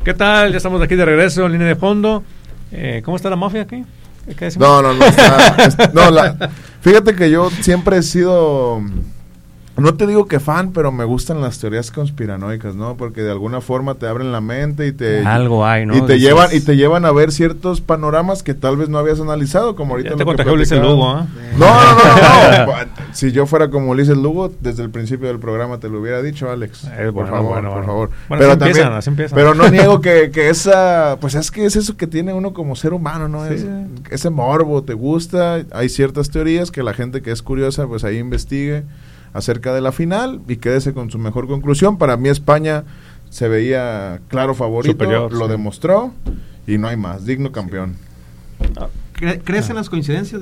¿Qué tal? Ya estamos aquí de regreso en línea de fondo. ¿Cómo está la mafia aquí? No, fíjate que yo siempre he sido, no te digo que fan, pero me gustan las teorías conspiranoicas, ¿no? Porque de alguna forma te abren la mente y te algo hay, ¿no? Y te llevan a ver ciertos panoramas que tal vez no habías analizado, como ahorita. Ya te contagió Ulises Lugo, ¿eh? No. Si yo fuera como Ulises Lugo, desde el principio del programa te lo hubiera dicho, Alex. Por favor. Bueno, así empiezan. Pero no niego que esa, pues es que es eso que tiene uno como ser humano, ¿no? Sí. Ese morbo, te gusta, hay ciertas teorías que la gente que es curiosa, pues ahí investigue acerca de la final y quédese con su mejor conclusión. Para mí España se veía claro favorito, superior, lo demostró y no hay más, digno campeón. ¿Crees en las coincidencias?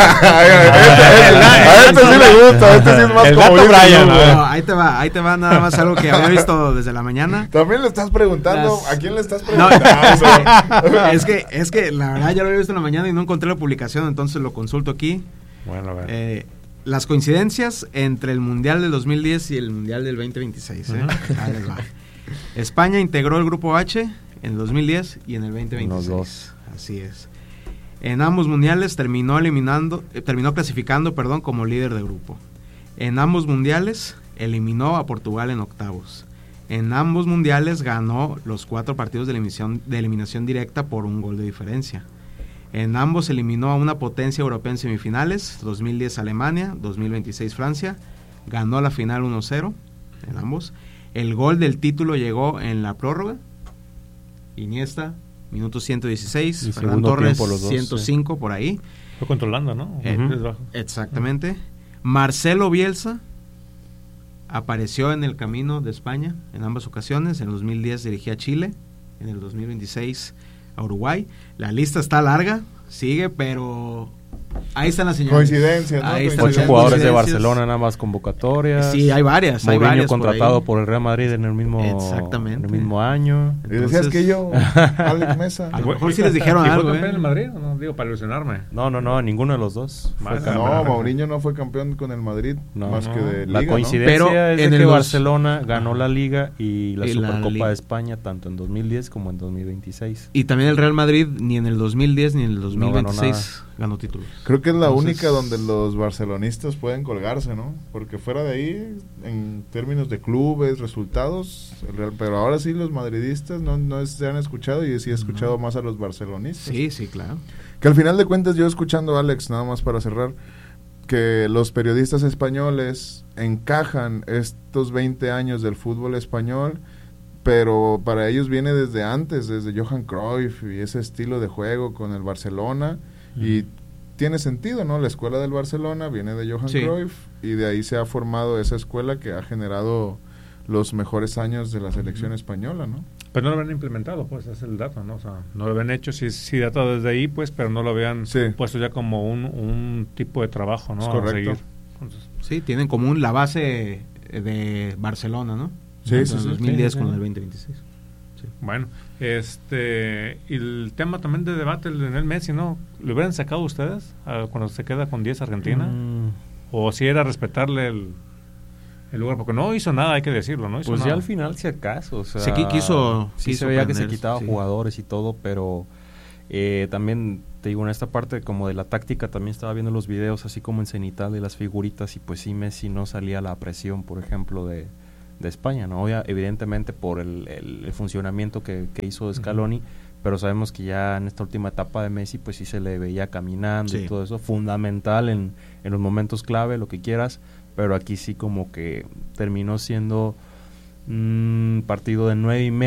A este sí le gusta, este sí es más como Brian, no, ahí te va nada más algo que había visto desde la mañana. También le estás preguntando, ¿a quién le estás No, preguntando? es que la verdad ya lo había visto en la mañana y no encontré la publicación, entonces lo consulto aquí. Bueno, a ver. Las coincidencias entre el Mundial del 2010 y el Mundial del 2026. Ahí les va. España integró el Grupo H en el 2010 y en el 2026. Los dos. Así es. En ambos mundiales terminó clasificando como líder de grupo. En ambos mundiales eliminó a Portugal en octavos. En ambos mundiales ganó los 4 partidos de eliminación directa por 1 gol de diferencia. En ambos eliminó a una potencia europea en semifinales, 2010 Alemania, 2026 Francia. Ganó la final 1-0 en ambos. El gol del título llegó en la prórroga. Iniesta, minuto 116, Ferran Torres, 105, por ahí. Fue controlando, ¿no? Exactamente. Marcelo Bielsa apareció en el camino de España en ambas ocasiones. En el 2010 dirigía a Chile, en el 2026 a Uruguay. La lista está larga, sigue, pero ahí están las señales. Coincidencias, ¿no? 8 jugadores de Barcelona en ambas convocatorias. Sí, hay varias. Mourinho contratado por el Real Madrid en el mismo año. Y decías que yo, Alex Mesa. A lo mejor sí les dijeron algo. ¿Fue campeón en el Madrid? No, digo, para ilusionarme. No, ninguno de los dos. No, Mourinho no fue campeón con el Madrid, más que de Liga, la coincidencia, ¿no? Pero es en de que el Barcelona ganó la Liga y la y Supercopa de España tanto en 2010 como en 2026. Y también el Real Madrid ni en el 2010 ni en el 2026 ganó títulos. Creo que es la única donde los barcelonistas pueden colgarse, ¿no? Porque fuera de ahí, en términos de clubes, resultados, pero ahora sí los madridistas no se han escuchado y sí he escuchado más a los barcelonistas. Sí, claro. Que al final de cuentas yo escuchando a Alex, nada más para cerrar, que los periodistas españoles encajan estos 20 años del fútbol español, pero para ellos viene desde antes, desde Johan Cruyff y ese estilo de juego con el Barcelona, y tiene sentido, ¿no? La escuela del Barcelona viene de Johan Cruyff y de ahí se ha formado esa escuela que ha generado los mejores años de la selección española, ¿no? Pero no lo habían implementado, pues, ese es el dato, ¿no? O sea, no lo habían hecho, sí data desde ahí, pues, pero no lo habían puesto ya como un tipo de trabajo, ¿no? Es correcto. A seguir. Entonces, sí, tienen como la base de Barcelona, ¿no? Sí, en el 2010 con el 2026. Sí. Bueno, y el tema también de debate, el de Lionel Messi, ¿no? ¿Lo hubieran sacado ustedes cuando se queda con 10 Argentina? ¿O si era respetarle el lugar? Porque no hizo nada, hay que decirlo, ¿no? Pues ya al final, si acaso, o sea, sí se veía que se quitaba jugadores y todo, pero también, te digo, en esta parte como de la táctica, también estaba viendo los videos así como en cenital de las figuritas y pues sí, Messi no salía a la presión, por ejemplo, de España, ¿no? Evidentemente por el funcionamiento que hizo Scaloni, pero sabemos que ya en esta última etapa de Messi pues sí se le veía caminando y todo eso, fundamental en los momentos clave, lo que quieras, pero aquí sí como que terminó siendo un partido de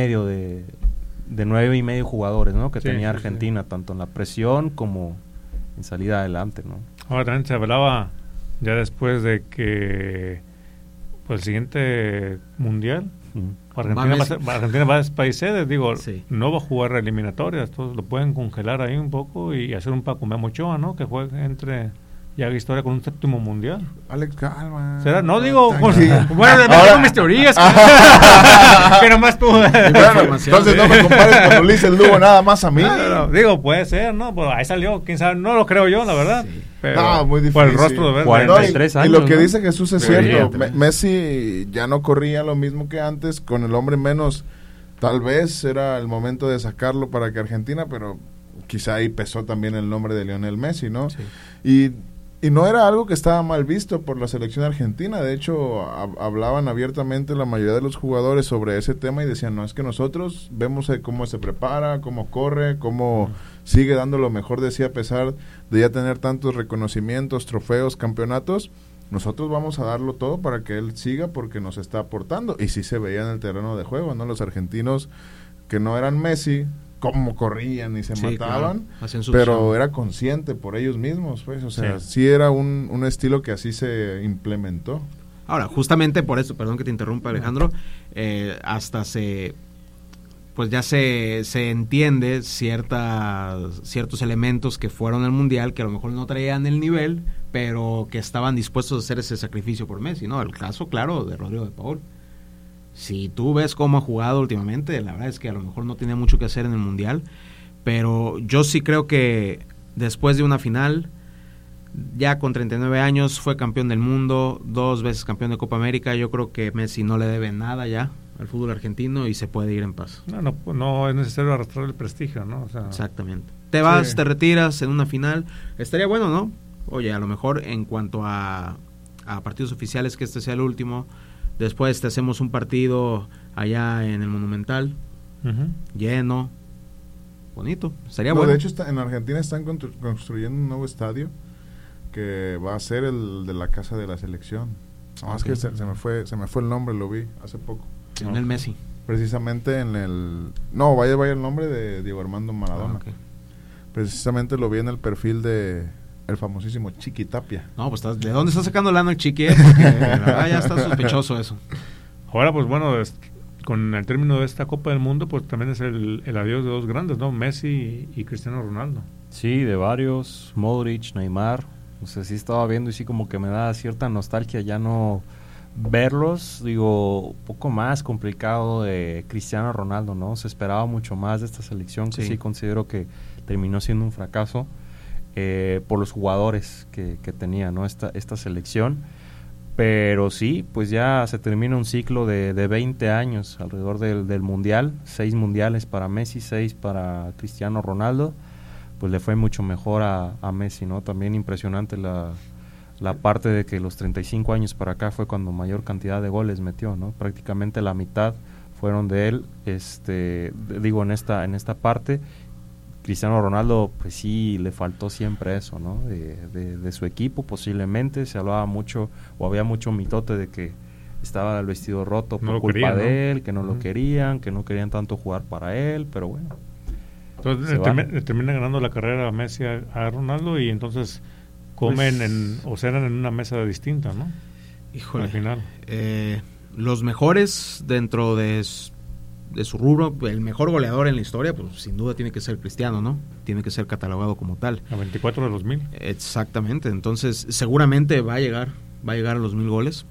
9 y medio jugadores, ¿no? Que tenía Argentina, tanto en la presión como en salida adelante, ¿no? Ahora también se hablaba ya después de que pues el siguiente mundial Argentina va a país sede, digo, no va a jugar eliminatorias, entonces lo pueden congelar ahí un poco y hacer un Paco Memo Ochoa, ¿no? Que juegue entre y haga historia con un 7º mundial. Alex, calma. ¿Será? No digo, bueno, tengo mis teorías que nomás tú. Entonces no me compares con Ulises Lugo nada más a mí. No, digo, puede ser, ¿no? Pues ahí salió, quién sabe, no lo creo yo, la verdad. Sí. Pero no, muy difícil. Por el rostro de ver 43 años. Y lo que dice Jesús es cierto. Evidente. Messi ya no corría lo mismo que antes, con el hombre menos Tal vez era el momento de sacarlo para que Argentina, pero quizá ahí pesó también el nombre de Lionel Messi, ¿no? Sí. Y no era algo que estaba mal visto por la selección argentina. De hecho, hablaban abiertamente la mayoría de los jugadores sobre ese tema y decían, no, es que nosotros vemos cómo se prepara, cómo corre, cómo sigue dando lo mejor de sí a pesar de ya tener tantos reconocimientos, trofeos, campeonatos. Nosotros vamos a darlo todo para que él siga porque nos está aportando. Y sí se veía en el terreno de juego, ¿no? Los argentinos que no eran Messi, cómo corrían y se mataban, claro, pero era consciente por ellos mismos, pues, o sea, sí era un estilo que así se implementó. Ahora, justamente por eso, perdón que te interrumpa, Alejandro, hasta pues ya se entiende ciertos elementos que fueron al Mundial, que a lo mejor no traían el nivel, pero que estaban dispuestos a hacer ese sacrificio por Messi, ¿no? El caso, claro, de Rodrigo de Paul. Si tú ves cómo ha jugado últimamente, la verdad es que a lo mejor no tenía mucho que hacer en el Mundial, pero yo sí creo que después de una final, ya con 39 años, fue campeón del mundo, 2 veces campeón de Copa América, yo creo que Messi no le debe nada ya al fútbol argentino y se puede ir en paz. No es necesario arrastrar el prestigio, ¿no? O sea, exactamente. Te vas, te retiras en una final, estaría bueno, ¿no? Oye, a lo mejor en cuanto a partidos oficiales, que este sea el último. Después te hacemos un partido allá en el Monumental, lleno, bonito, estaría bueno. De hecho, en Argentina están construyendo un nuevo estadio que va a ser el de la casa de la selección. Es que se me fue el nombre, lo vi hace poco. En el Messi. Precisamente en el... No, vaya el nombre de Diego Armando Maradona. Precisamente lo vi en el perfil de... el famosísimo Chiqui Tapia. No, pues ¿de dónde está sacando lana el Chiqui? Porque la verdad ya está sospechoso eso. Ahora, pues bueno, con el término de esta Copa del Mundo, pues también es el adiós de 2 grandes, ¿no? Messi y Cristiano Ronaldo. Sí, de varios, Modric, Neymar. O sea, sí estaba viendo y sí como que me da cierta nostalgia ya no verlos. Digo, un poco más complicado de Cristiano Ronaldo, ¿no? Se esperaba mucho más de esta selección, que sí considero que terminó siendo un fracaso. Por los jugadores que tenía, ¿no? esta selección, pero sí, pues ya se termina un ciclo de 20 años alrededor del Mundial, 6 mundiales para Messi, 6 para Cristiano Ronaldo, pues le fue mucho mejor a Messi, ¿no? También impresionante la parte de que los 35 años para acá fue cuando mayor cantidad de goles metió, ¿no? Prácticamente la mitad fueron de él, digo, en esta parte. Cristiano Ronaldo, pues sí, le faltó siempre eso, ¿no? De su equipo, posiblemente. Se hablaba mucho, o había mucho mitote de que estaba el vestido roto por culpa de él, que no lo querían, que no querían tanto jugar para él, pero bueno. Entonces le termina ganando la carrera a Messi a Ronaldo y entonces comen o cenan en una mesa distinta, ¿no? Híjole. Al final. Los mejores dentro de su rubro, el mejor goleador en la historia, pues sin duda tiene que ser Cristiano, ¿no? Tiene que ser catalogado como tal. A 24 de los 1000. Exactamente, entonces seguramente va a llegar a los 1000 goles,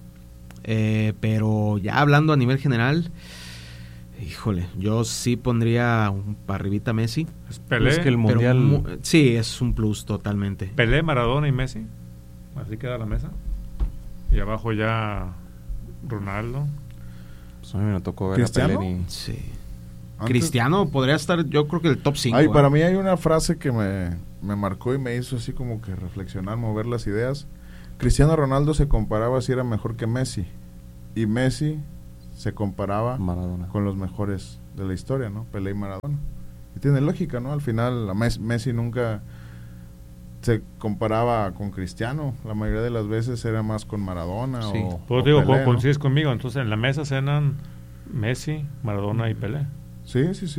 pero ya hablando a nivel general, híjole, yo sí pondría un parribita Messi. ¿Es Pelé? Es que el Mundial... sí, es un plus totalmente. Pelé, Maradona y Messi, así queda la mesa. Y abajo ya Ronaldo. Pues a mí me tocó ver ¿Cristiano? a Pelé. Sí. Cristiano podría estar, yo creo que el top 5. Para mí hay una frase que me marcó y me hizo así como que reflexionar, mover las ideas. Cristiano Ronaldo se comparaba si era mejor que Messi, y Messi se comparaba Maradona con los mejores de la historia, ¿no? Pelé y Maradona. Y tiene lógica, ¿no? Al final Messi nunca se comparaba con Cristiano, la mayoría de las veces era más con Maradona. Sí. Pues digo, coincides conmigo, entonces en la mesa cenan Messi, Maradona y Pelé. Sí.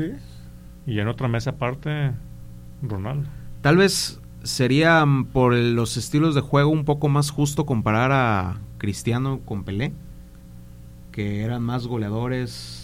Y en otra mesa aparte Ronaldo. Tal vez sería por los estilos de juego un poco más justo comparar a Cristiano con Pelé, que eran más goleadores.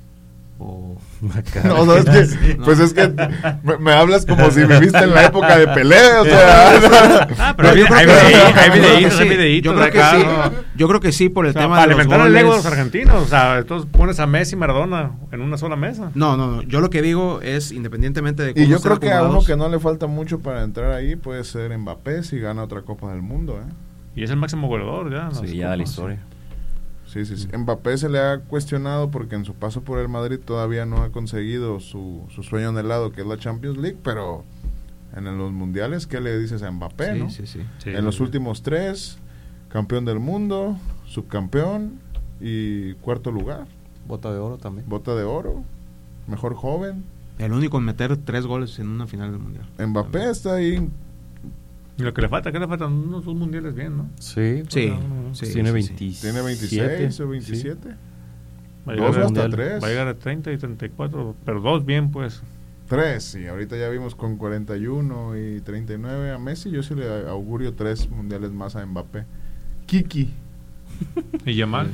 No, es que, pues es que me hablas como si viviste en la época de Pelé, o sea. Pero hay videitos. Yo creo que sí por el tema para de los alimentar goles. el ego de los argentinos, o sea, entonces pones a Messi y Maradona en una sola mesa. No, yo lo que digo es, independientemente de cómo y yo creo que a uno acomodados, que no le falta mucho para entrar ahí puede ser Mbappé si gana otra Copa del Mundo, Y es el máximo goleador ya. Sí, ya de la historia. Sí. Mbappé se le ha cuestionado porque en su paso por el Madrid todavía no ha conseguido su sueño anhelado, que es la Champions League, pero en los mundiales, ¿qué le dices a Mbappé, no? Sí. En los últimos 3, campeón del mundo, subcampeón y cuarto lugar. Bota de oro también. Bota de oro, mejor joven. El único en meter 3 goles en una final del mundial. Mbappé también está ahí. Y lo que le falta, unos 2 mundiales bien, ¿no? Sí. Tiene Tiene 26 o 27. Sí. Dos o hasta 3. Va a llegar a 30 y 34, pero 2 bien, pues. 3, sí. Ahorita ya vimos con 41 y 39 a Messi. Yo sí le augurio 3 mundiales más a Mbappé. Kiki. ¿Y Yamal?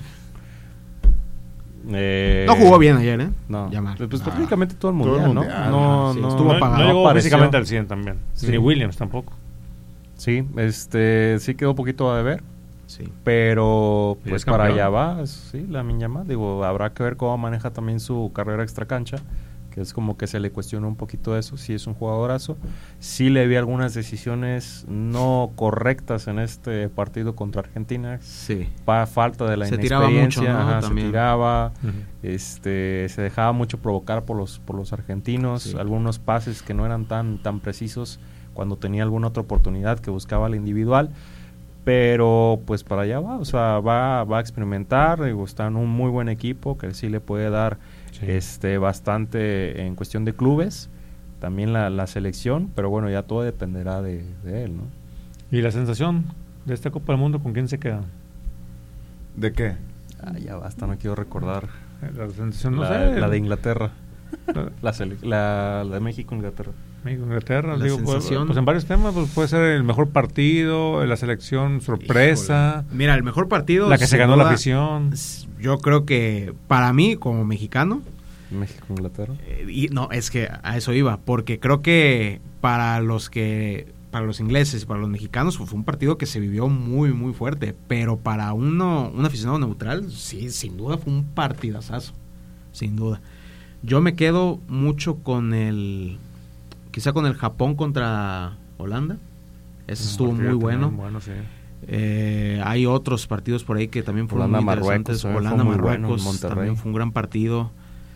No jugó bien ayer, ¿eh? No. Yamal. Pues prácticamente todo el mundial, ¿no? Estuvo apagado. No llegó apareció físicamente al 100 también. Sí. Ni Williams tampoco. Sí, sí quedó un poquito a deber. Sí. Pero Y pues es para campeón. allá va, sí, Lamine Yamal. Digo, habrá que ver cómo maneja también su carrera extracancha, que es como que se le cuestiona un poquito eso. Sí es un jugadorazo. Sí le vi algunas decisiones no correctas en este partido contra Argentina. Sí. Falta de la Se tiraba inexperiencia, mucho, ¿no? ajá, También. se tiraba, Uh-huh. se dejaba mucho provocar por los argentinos, Sí. algunos pases que no eran tan precisos cuando tenía alguna otra oportunidad que buscaba la individual, pero pues para allá va, o sea, va a experimentar, digo, está en un muy buen equipo que sí le puede dar bastante en cuestión de clubes, también la selección, pero bueno, ya todo dependerá de él, ¿no? ¿Y la sensación de esta Copa del Mundo con quién se queda? ¿De qué? Ya basta, no quiero recordar La sensación, no sé. la de Inglaterra, la de México-Inglaterra. México-Inglaterra, La digo, sensación. pues en varios temas, pues puede ser el mejor partido, la selección sorpresa. Híjole. Mira, el mejor partido. La que se ganó la afición. Yo creo que para mí, como mexicano. México-Inglaterra. Y no, es que a eso iba, porque creo que para los ingleses y para los mexicanos fue un partido que se vivió muy, muy fuerte, pero para un aficionado neutral, sí, sin duda fue un partidazazo, sin duda. Yo me quedo mucho quizá con el Japón contra Holanda. Ese estuvo muy bueno. Sí. Hay otros partidos por ahí que también fueron muy interesantes. Holanda-Marruecos bueno, también fue un gran partido.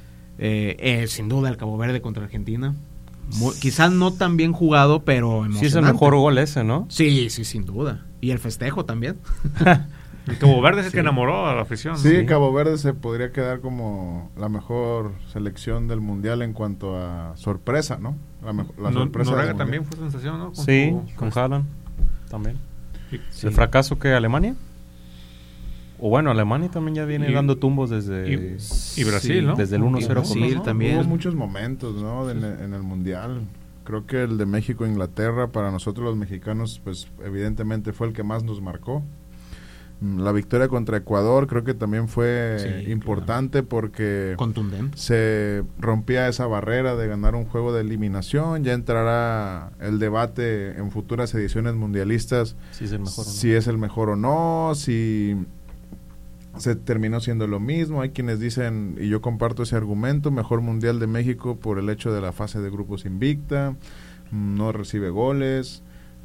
Sin duda el Cabo Verde contra Argentina. Quizás no tan bien jugado, pero emocionante. Sí es el mejor gol ese, ¿no? Sí, sin duda. Y el festejo también. El Cabo Verde es el que enamoró a la afición. Sí, Cabo Verde se podría quedar como la mejor selección del mundial en cuanto a sorpresa, ¿no? La sorpresa. Noruega también fue sensación, ¿no? Con Haaland también. Sí. ¿El fracaso que Alemania? O bueno, Alemania también ya viene dando tumbos desde... Y Brasil, ¿no? Desde el 1-0 con Brasil también. Hubo muchos momentos, ¿no? En el mundial. Creo que el de México-Inglaterra, para nosotros los mexicanos, pues evidentemente fue el que más nos marcó. La victoria contra Ecuador creo que también fue importante porque contundente. Se rompía esa barrera de ganar un juego de eliminación. Ya entrará el debate en futuras ediciones mundialistas si es el mejor o no. Si es el mejor o no, si se terminó siendo lo mismo. Hay quienes dicen, y yo comparto ese argumento, mejor mundial de México por el hecho de la fase de grupos invicta, no recibe goles,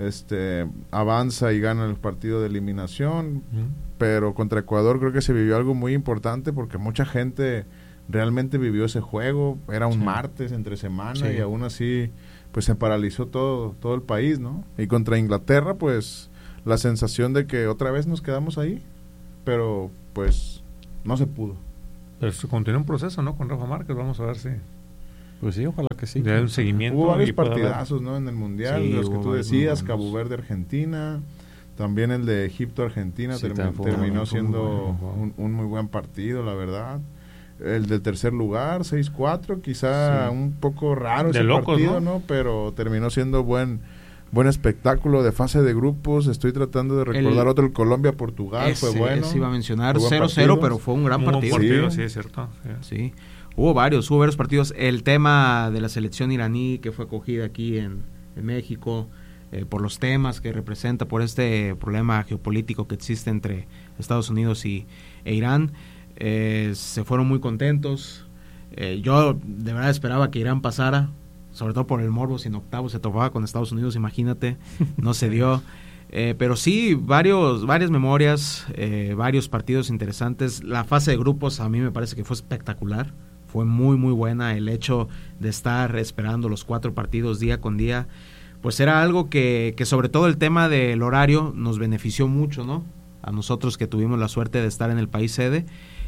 avanza y gana el partido de eliminación, pero contra Ecuador creo que se vivió algo muy importante porque mucha gente realmente vivió ese juego. Era un martes entre semana y aún así pues se paralizó todo el país, ¿no? Y contra Inglaterra pues la sensación de que otra vez nos quedamos ahí, pero pues no se pudo. Pero continúa un proceso, ¿no? Con Rafa Márquez, vamos a ver si... Pues sí, ojalá que sí. De un seguimiento. Hubo varios partidazos, ¿no? En el mundial, los que tú decías, Cabo Verde, Argentina, también el de Egipto, Argentina, terminó siendo un muy buen partido, la verdad. El del tercer lugar, 6-4, quizá un poco raro ese locos, partido, ¿no? Pero terminó siendo buen espectáculo de fase de grupos. Estoy tratando de recordar otro, el Colombia-Portugal, fue bueno. Iba a mencionar 0-0, pero fue un gran partido. Sí, es cierto. Sí. Hubo varios partidos. El tema de la selección iraní que fue acogida aquí en México, por los temas que representa, por este problema geopolítico que existe entre Estados Unidos e Irán, se fueron muy contentos. Yo de verdad esperaba que Irán pasara, sobre todo por el morbo, si en octavos se topaba con Estados Unidos, imagínate, no se dio. Pero sí, varias memorias, varios partidos interesantes. La fase de grupos a mí me parece que fue espectacular. Fue muy, muy buena. El hecho de estar esperando los 4 partidos día con día, pues era algo que sobre todo el tema del horario nos benefició mucho, ¿no? A nosotros que tuvimos la suerte de estar en el país sede.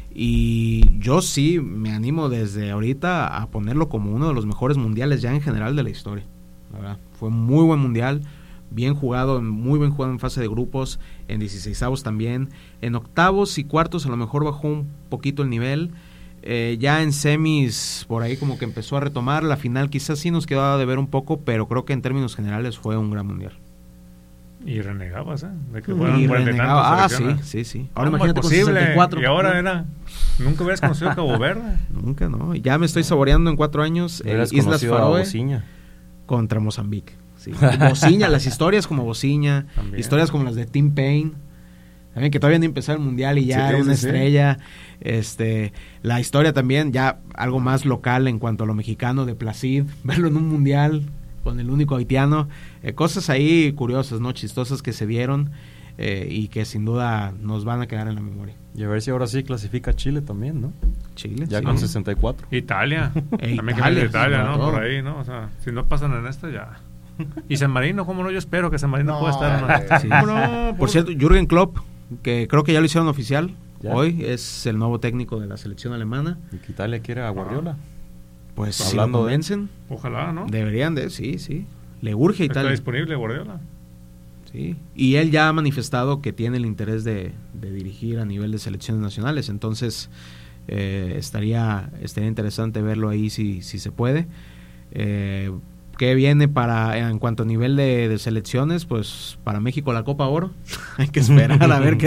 Y yo sí me animo desde ahorita a ponerlo como uno de los mejores mundiales ya en general de la historia. La verdad, fue muy buen mundial. Bien jugado, muy bien jugado en fase de grupos, en 16avos también. En octavos y cuartos a lo mejor bajó un poquito el nivel. Ya en semis por ahí como que empezó a retomar. La final quizás sí nos quedaba de ver un poco, pero creo que en términos generales fue un gran mundial. Y renegabas, de que fueron 40 y tantos. Sí. Ahora imagínate con 64. Y ahora nunca hubieras conocido Cabo Verde. Nunca, no. Ya me estoy saboreando en 4 años Islas Faroe contra Mozambique. Sí. Bociña, las historias como Bociña, también. Historias como las de Tim Payne, también que todavía no empezó el mundial y ya era una estrella. La historia también, ya algo más local en cuanto a lo mexicano de Placid, verlo en un mundial con el único haitiano, cosas ahí curiosas, ¿no? Chistosas que se dieron y que sin duda nos van a quedar en la memoria. Y a ver si ahora sí clasifica Chile también, ¿no? Chile, ya con 64. Italia, también que viene Italia, ¿no? Por ahí, ¿no? O sea, si no pasan en esta ya. Y San Marino, ¿cómo no? Yo espero que San Marino pueda estar. Sí. No, por cierto, Jürgen Klopp, que creo que ya lo hicieron oficial, hoy es el nuevo técnico de la selección alemana. ¿Y que Italia quiere a Guardiola? Pues si lo convencen, ojalá, ¿no? Deberían de, sí. Le urge a Italia. Está disponible Guardiola. Sí, y él ya ha manifestado que tiene el interés de dirigir a nivel de selecciones nacionales, entonces estaría interesante verlo ahí si se puede. ¿Qué viene en cuanto a nivel de selecciones? Pues para México la Copa Oro. Hay que esperar a ver qué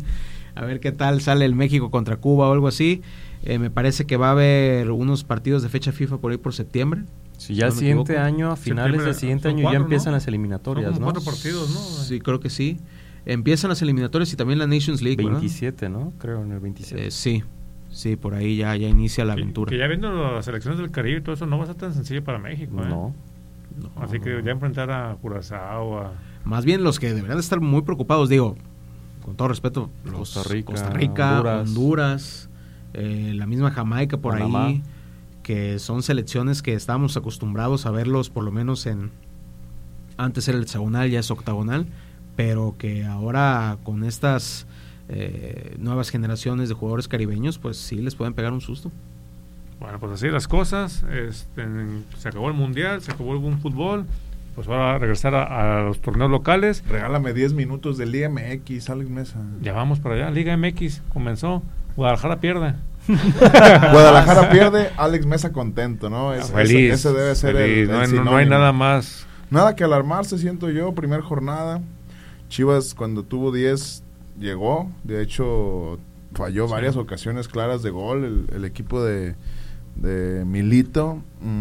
tal sale el México contra Cuba o algo así. Me parece que va a haber unos partidos de fecha FIFA por ahí por septiembre. Sí, ya el siguiente año, a finales del siguiente año ya empiezan las eliminatorias, son ¿no? 4 partidos, ¿no? Sí, creo que sí. Empiezan las eliminatorias y también la Nations League, 27, ¿verdad? ¿No? Creo en el 27. Sí, por ahí ya inicia la aventura. Que ya viendo las selecciones del Caribe y todo eso no va a ser tan sencillo para México, No. Así que ya enfrentar a Curazao, Más bien los que deberían estar muy preocupados, digo, con todo respeto, Costa Rica, Honduras, la misma Jamaica por Panamá. Ahí, que son selecciones que estábamos acostumbrados a verlos por lo menos antes era el hexagonal, ya es octagonal, pero que ahora con estas nuevas generaciones de jugadores caribeños, pues sí les pueden pegar un susto. Bueno, pues así las cosas. Se acabó el mundial, se acabó el buen fútbol. Pues ahora regresar a los torneos locales. Regálame 10 minutos de Liga MX, Alex Mesa. Ya vamos para allá. Liga MX comenzó. Guadalajara pierde. Guadalajara pierde, Alex Mesa contento, ¿no? Feliz. Ese debe ser el no hay nada más. Nada que alarmarse, siento yo. Primer jornada. Chivas cuando tuvo 10 llegó. De hecho, falló varias ocasiones claras de gol. El equipo de Milito,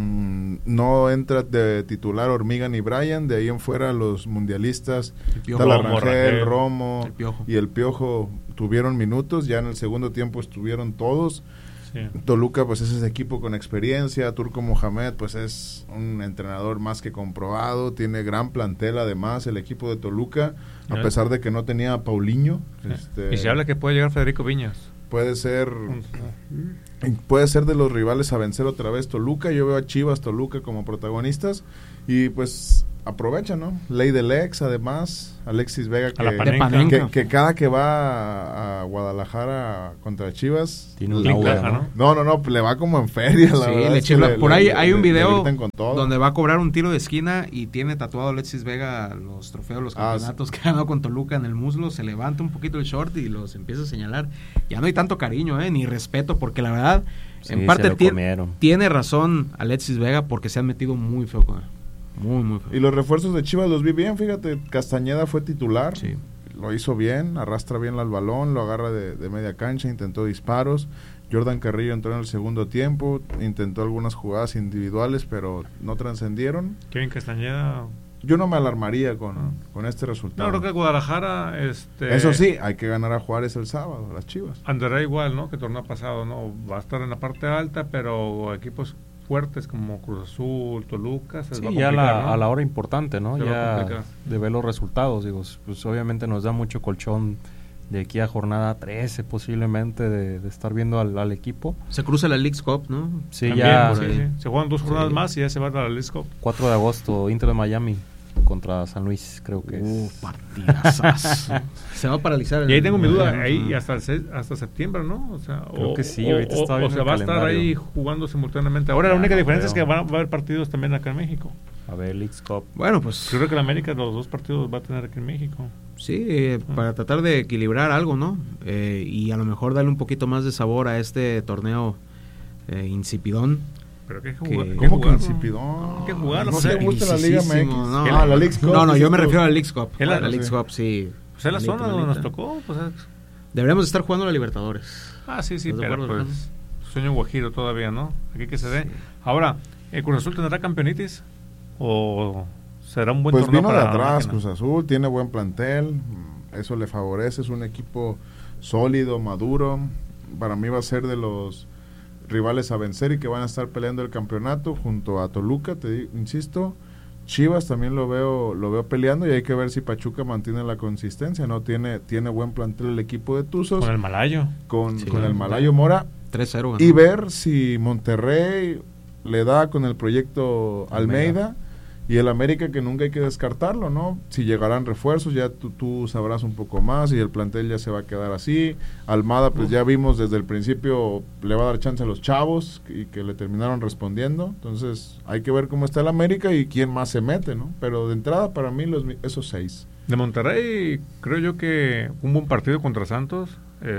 no entra de titular Hormiga ni Brian, de ahí en fuera los mundialistas Talarrangel, Romo y el Piojo tuvieron minutos, ya en el segundo tiempo estuvieron todos. Toluca pues es ese equipo con experiencia, Turco Mohamed pues es un entrenador más que comprobado, tiene gran plantel además el equipo de Toluca, a pesar de que no tenía a Paulinho. Y se habla que puede llegar Federico Viñas. Puede ser de los rivales a vencer otra vez Toluca. Yo veo a Chivas, Toluca como protagonistas y pues aprovecha, ¿no? Ley del ex, además Alexis Vega que cada que va a Guadalajara contra Chivas tiene un aura, ¿no? No, le va como en feria, la verdad. Por ahí hay un video donde va a cobrar un tiro de esquina y tiene tatuado Alexis Vega los trofeos, los campeonatos que ha ganado con Toluca en el muslo, se levanta un poquito el short y los empieza a señalar. Ya no hay tanto cariño, ni respeto, porque la verdad, en parte tiene razón Alexis Vega porque se han metido muy feo con él. Muy feo. Y los refuerzos de Chivas los vi bien, fíjate, Castañeda fue titular, lo hizo bien, arrastra bien al balón, lo agarra de media cancha, intentó disparos. Jordan Carrillo entró en el segundo tiempo, intentó algunas jugadas individuales, pero no trascendieron. Kevin Castañeda yo no me alarmaría con este resultado. No, creo que Guadalajara... Eso sí, hay que ganar a Juárez el sábado, las Chivas. Andará igual, ¿no? Que torneo pasado, ¿no? Va a estar en la parte alta, pero equipos fuertes como Cruz Azul, Toluca, se les va a complicar, ya ¿no? A la hora importante, ¿no? Se ya de ver los resultados, digo, pues obviamente nos da mucho colchón de aquí a jornada 13 posiblemente de estar viendo al equipo. Se cruza la Leagues Cup, ¿no? Sí, también, ya. sí. Se juegan 2 jornadas más y ya se va a la Leagues Cup. 4 de agosto, Inter de Miami contra San Luis, creo que es. Partidazas. Se va a paralizar. Y ahí tengo mi duda, ahí hasta septiembre, ¿no? O sea, creo que sí, ahorita está o se va a estar ahí jugando simultáneamente. Ahora la única diferencia es que va a haber partidos también acá en México. A ver, Leagues Cup. Bueno, pues... Creo que la América los 2 partidos va a tener aquí en México. Sí, para tratar de equilibrar algo, ¿no? Y a lo mejor darle un poquito más de sabor a este torneo insipidón. Pero qué jugar. ¿Cómo que insipidón? Hay que jugar. ¿No te gusta la Liga MX? No, la Leagues Cup. No, yo me refiero a la Leagues Cup. La Leagues Cup, sí. Pues es la zona donde nos tocó. Pues deberíamos estar jugando la Libertadores. Sí, pero pues sueño guajiro todavía, ¿no? Aquí que se dé. Sí. Ahora, ¿Cruz Azul tendrá campeonitis? ¿O será un buen torneo? Pues vino de atrás, Cruz Azul, tiene buen plantel, eso le favorece, es un equipo sólido, maduro. Para mí va a ser de los rivales a vencer y que van a estar peleando el campeonato junto a Toluca, insisto. Chivas también lo veo peleando y hay que ver si Pachuca mantiene la consistencia, no tiene buen plantel el equipo de Tuzos. Con el Malayo. Con el Malayo Mora. 3-0. Y ver si Monterrey le da con el proyecto Almeida y el América, que nunca hay que descartarlo, ¿no? Si llegarán refuerzos, ya tú sabrás un poco más y el plantel ya se va a quedar así. Almada, pues ya vimos desde el principio, le va a dar chance a los chavos y que le terminaron respondiendo. Entonces, hay que ver cómo está el América y quién más se mete, ¿no? Pero de entrada, para mí, esos 6. De Monterrey, creo yo que un buen partido contra Santos,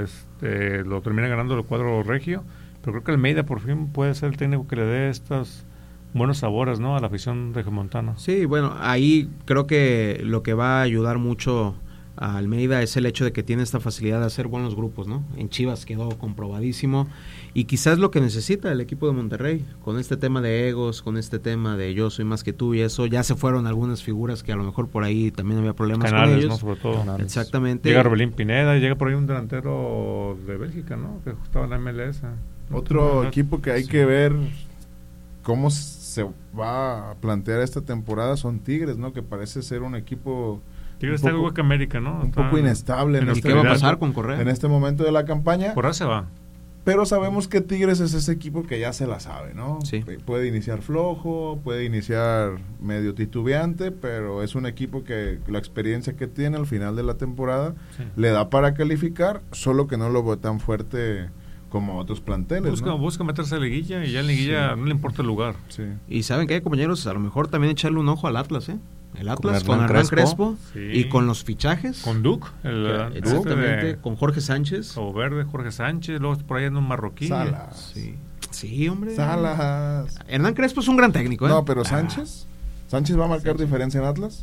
lo termina ganando el cuadro regio, pero creo que Almeida por fin puede ser el técnico que le dé estos buenos sabores, ¿no?, a la afición regiomontana. Sí, bueno, ahí creo que lo que va a ayudar mucho a Almeida es el hecho de que tiene esta facilidad de hacer buenos grupos, ¿no? En Chivas quedó comprobadísimo y quizás lo que necesita el equipo de Monterrey, con este tema de egos, con este tema de yo soy más que tú y eso, ya se fueron algunas figuras que a lo mejor por ahí también había problemas Canales, con ellos. ¿no? Sobre todo. Canales. Exactamente. Llega Orbelín Pineda, llega por ahí un delantero de Bélgica, ¿no?, que estaba en la MLS. Otro equipo que hay que ver cómo se va a plantear esta temporada son Tigres, ¿no?, que parece ser un equipo... Tigres está igual que América, ¿no? Un poco inestable. ¿Y qué va a pasar con Correa? En este momento de la campaña. Correa se va. Pero sabemos que Tigres es ese equipo que ya se la sabe, ¿no? Sí. Puede iniciar flojo, puede iniciar medio titubeante, pero es un equipo que la experiencia que tiene al final de la temporada le da para calificar, solo que no lo veo tan fuerte como otros planteles. Busca meterse a la liguilla y ya en la liguilla no le importa el lugar. Sí. Y saben que, compañeros, a lo mejor también echarle un ojo al Atlas, ¿eh? El Atlas con Hernán Crespo y con los fichajes. Con Duke. Exactamente, con Jorge Sánchez. O Verde, Jorge Sánchez, luego por ahí en un marroquí. Salas. Sí, hombre. Salas. Hernán Crespo es un gran técnico, ¿eh? No, pero Sánchez. ¿Sánchez va a marcar diferencia en Atlas?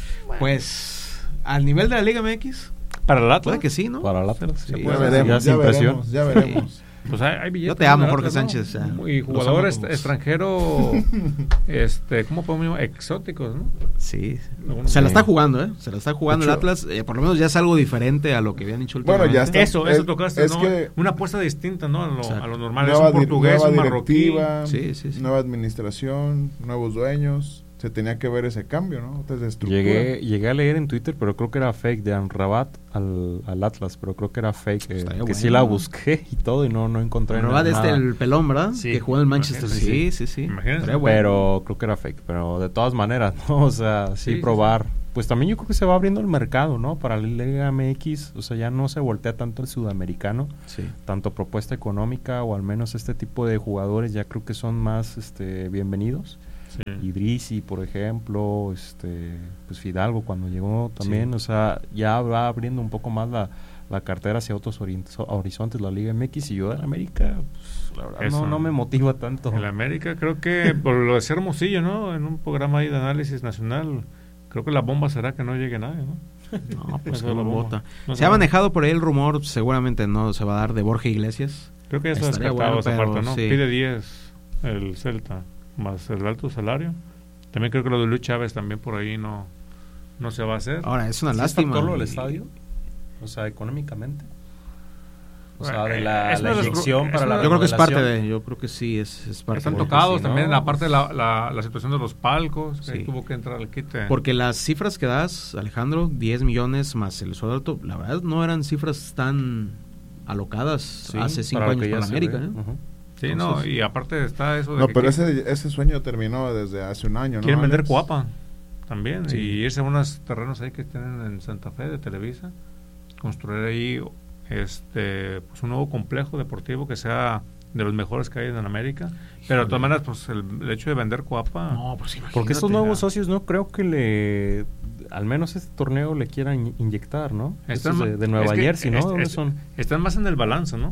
Pues, al nivel de la Liga MX. Para el Atlas. Puede que sí, ¿no? Para el Atlas. Sí, ya veremos. Pues hay billetes. Yo te amo, Jorge Sánchez. Y jugadores extranjeros, ¿cómo podemos llamar? Exóticos, ¿no? Sí. Se la está jugando, ¿eh? Se la está jugando el Atlas. Por lo menos ya es algo diferente a lo que habían dicho últimamente. Bueno, ya está. Eso tocaste, es ¿no? que una apuesta distinta, ¿no? A lo normal. Nueva, es un portugués, un marroquí. Sí. Nueva administración, nuevos dueños. Se tenía que ver ese cambio, ¿no? Entonces, llegué a leer en Twitter, pero creo que era fake, de Amrabat al Atlas, pero creo que era fake, que bueno, sí la busqué y todo y no encontré nada. Amrabat el pelón, ¿verdad? Sí, que jugó en el Manchester. Sí. Imagínense. Pero creo que era fake, pero de todas maneras, ¿no? O sea, sí probar. Pues también yo creo que se va abriendo el mercado, ¿no? Para la Liga MX, o sea, ya no se voltea tanto el sudamericano, tanto propuesta económica o al menos este tipo de jugadores ya creo que son más bienvenidos. Sí. Idrisi, por ejemplo, pues Fidalgo cuando llegó también, o sea, ya va abriendo un poco más la cartera hacia otros horizontes la Liga MX, y yo en América, pues, la verdad no me motiva tanto. En América creo que, por lo de Hermosillo, ¿no? En un programa ahí de análisis nacional, creo que la bomba será que no llegue nadie, ¿no? No, pues que bota. Se ha manejado por ahí el rumor, seguramente no se va a dar, de Borja Iglesias. Creo que ya está descartado esa parte, ¿no? Pide 10 el Celta, más el alto salario. También creo que lo de Luis Chávez también por ahí no se va a hacer. Ahora, es una lástima. ¿Es todo el estadio? O sea, económicamente. O sea, de la inyección para la... Yo creo que es parte de... Yo creo que sí, es parte. Están tocados también en la parte de la situación de los palcos, que tuvo que entrar al quite. Porque las cifras que das, Alejandro, 10 millones más el sueldo alto, la verdad no eran cifras tan alocadas hace 5 años para América, ¿eh? Sí, entonces, y aparte está eso de... No, pero ese sueño terminó desde hace un año, ¿no? Quieren vender Coapa también, y irse a unos terrenos ahí que tienen en Santa Fe de Televisa, construir ahí pues un nuevo complejo deportivo que sea de los mejores que hay en América, pero de todas maneras pues el hecho de vender Coapa, pues porque estos nuevos socios no creo que al menos este torneo le quieran inyectar, ¿no? Estos de Nueva Jersey, ¿no? ¿Dónde son? Están más en el balance, ¿no?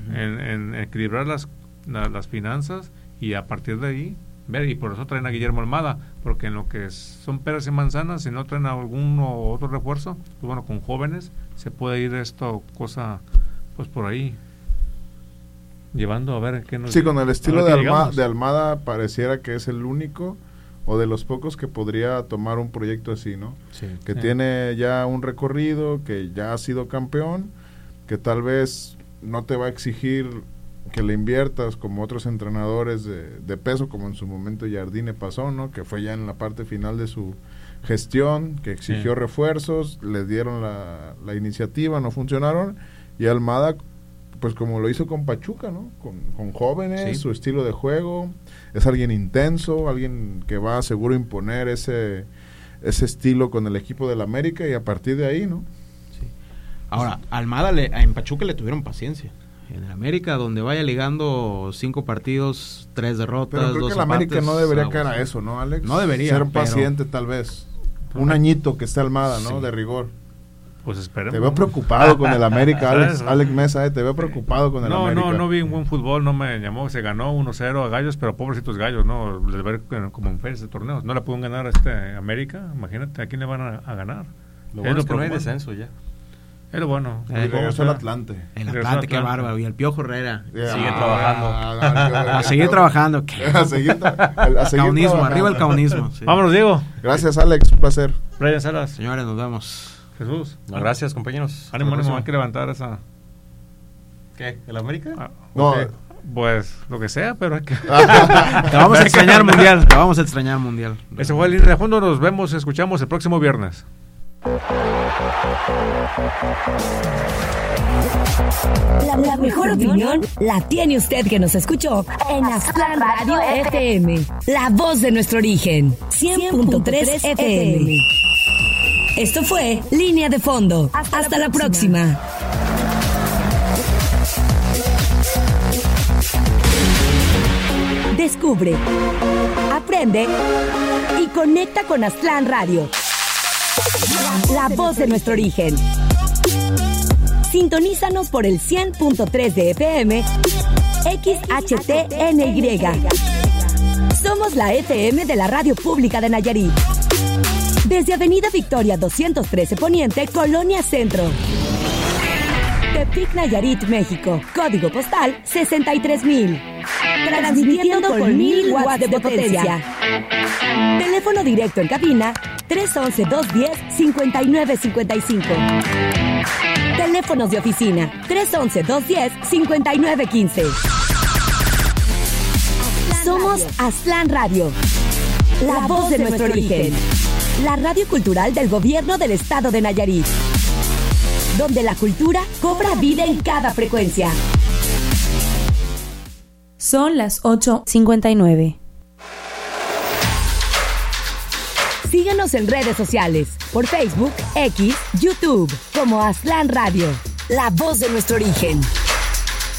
En equilibrar las finanzas y a partir de ahí ver, y por eso traen a Guillermo Almada, porque en lo que son peras y manzanas, si no traen alguno otro refuerzo, pues bueno, con jóvenes se puede ir cosa pues por ahí llevando a ver qué nos... Sí, con el estilo de Almada pareciera que es el único o de los pocos que podría tomar un proyecto así, ¿no? Sí, que tiene ya un recorrido, que ya ha sido campeón, que tal vez no te va a exigir que le inviertas como otros entrenadores de peso, como en su momento Jardine pasó, ¿no? Que fue ya en la parte final de su gestión, que exigió refuerzos, le dieron la iniciativa, no funcionaron, y Almada, pues como lo hizo con Pachuca, ¿no? Con jóvenes, su estilo de juego, es alguien intenso, alguien que va a seguro imponer ese estilo con el equipo del América, y a partir de ahí, ¿no? Sí. Ahora, Almada en Pachuca le tuvieron paciencia. En el América, donde vaya ligando 5 partidos, 3 derrotas, pero creo 2 que el América empates, no debería caer a eso, ¿no, Alex? No debería. Ser paciente, tal vez. Un añito que esté Almada, ¿no? De rigor. Pues esperemos. Te veo preocupado con el América, Alex Mesa, te veo preocupado con el América. No vi un buen fútbol, no me llamó, se ganó 1-0 a Gallos, pero pobrecitos Gallos, ¿no? Les ver como en feria ese torneo. No le pueden ganar a América, imagínate, ¿a quién le van a ganar? Lo bueno es que no hay descenso ya. Pero bueno. Regresó el Atlante. El Atlante, qué bárbaro. Y el Piojo Herrera. Sigue trabajando. A seguir trabajando. A seguir caunismo, arriba el caunismo. Sí. Vámonos, Diego. Gracias, Alex. Un placer. Brian Salas. Señores, nos vemos. Jesús. Gracias, compañeros. Ánimo, hay que levantar esa... ¿Qué? ¿El América? No. Okay. Pues lo que sea, pero hay que... Te vamos a extrañar mundial. Te vamos a extrañar mundial. Ese fue el Línea de Fondo. Nos vemos, escuchamos el próximo viernes. La mejor opinión la tiene usted que nos escuchó en Aztlán Radio FM, la voz de nuestro origen, 100.3 FM. Esto fue Línea de Fondo. Hasta la próxima. Descubre, aprende y conecta con Aztlán Radio, la voz de nuestro origen. Sintonízanos por el 100.3 de FM, XHTNY. Somos la FM de la Radio Pública de Nayarit. Desde Avenida Victoria 213 Poniente, Colonia Centro. Tepic, Nayarit, México. Código postal 63,000. Transmitiendo con 1000 watts de potencia. Teléfono directo en cabina 311-210-5955. Teléfonos de oficina 311-210-5915. Somos Aztlán Radio, la voz de nuestro origen. La radio cultural del gobierno del estado de Nayarit, donde la cultura cobra vida en cada frecuencia. Son las 8:59. Síguenos en redes sociales, por Facebook, X, YouTube, como Aztlán Radio, la voz de nuestro origen.